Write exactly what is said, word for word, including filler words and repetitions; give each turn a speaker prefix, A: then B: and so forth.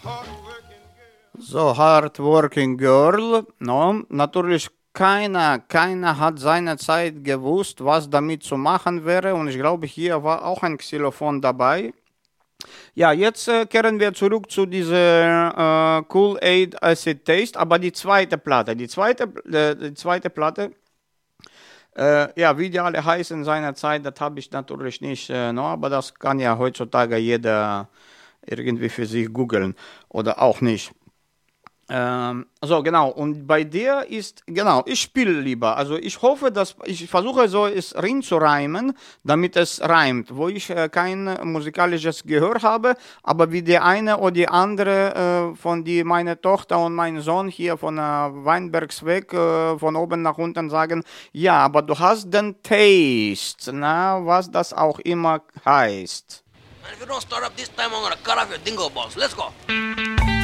A: So, Hard Working Girl, no, natürlich keiner, keiner hat seinerzeit gewusst, was damit zu machen wäre und ich glaube, hier war auch ein Xylophon dabei. Ja, jetzt äh, kehren wir zurück zu dieser äh, Kool-Aid Acid Taste, aber die zweite Platte, die zweite, äh, die zweite Platte, äh, ja, wie die alle heißen seinerzeit, das habe ich natürlich nicht, äh, no, aber das kann ja heutzutage jeder irgendwie für sich googeln oder auch nicht. Ähm, so, genau. Und bei dir ist, genau, ich spiele lieber. Also ich hoffe, dass ich versuche so es reinzureimen, damit es reimt, wo ich äh, kein musikalisches Gehör habe, aber wie der eine oder die andere äh, von die meine Tochter und mein Sohn hier von äh, Weinbergsweg äh, von oben nach unten sagen, ja, aber du hast den Taste, na, was das auch immer heißt.
B: Man, if you don't start up this time, I'm gonna cut off your dingo balls. Let's go.